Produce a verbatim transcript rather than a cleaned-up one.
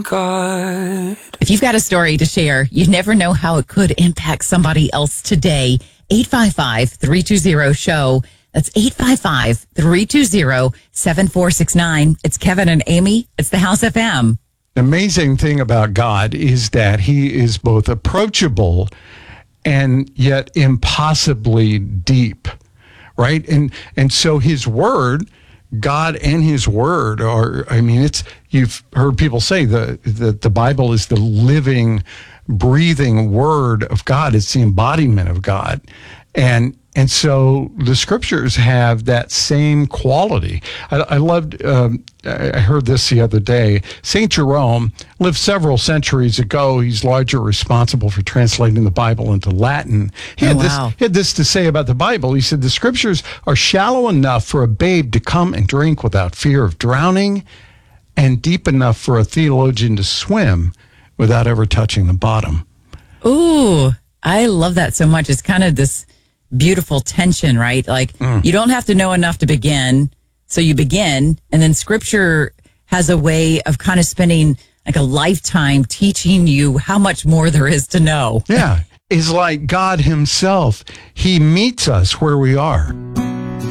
God. If you've got a story to share, you never know how it could impact somebody else today. eight five five, three two zero, S H O W. That's eight five five, three two zero, seven four six nine. It's Kevin and Amy. It's the House F M. The amazing thing about God is that he is both approachable and yet impossibly deep, right? And and so his word, God and his word are, I mean, it's, you've heard people say the, the, the Bible is the living, breathing word of God. It's the embodiment of God. And And so the scriptures have that same quality. I, I loved, um, I heard this the other day. Saint Jerome lived several centuries ago. He's largely responsible for translating the Bible into Latin. He, had oh, wow. this, he had this to say about the Bible. He said, the scriptures are shallow enough for a babe to come and drink without fear of drowning, and deep enough for a theologian to swim without ever touching the bottom. Ooh, I love that so much. It's kind of this beautiful tension, right? Like mm. you don't have to know enough to begin. So you begin, and then scripture has a way of kind of spending like a lifetime teaching you how much more there is to know. Yeah. It's like God himself. He meets us where we are.